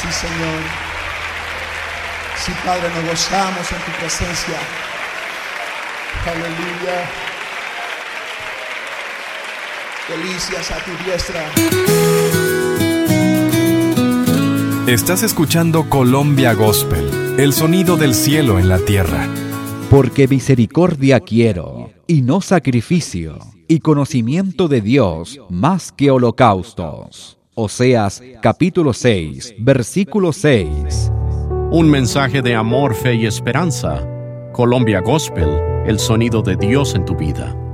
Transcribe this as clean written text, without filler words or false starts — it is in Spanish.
Sí, Señor. Sí, Padre, nos gozamos en tu presencia. Aleluya. Delicias a tu diestra. Estás escuchando Colombia Gospel, el sonido del cielo en la tierra. Porque misericordia quiero, y no sacrificio, y conocimiento de Dios más que holocaustos. Oseas capítulo 6, versículo 6. Un mensaje de amor, fe y esperanza. Colombia Gospel, el sonido de Dios en tu vida.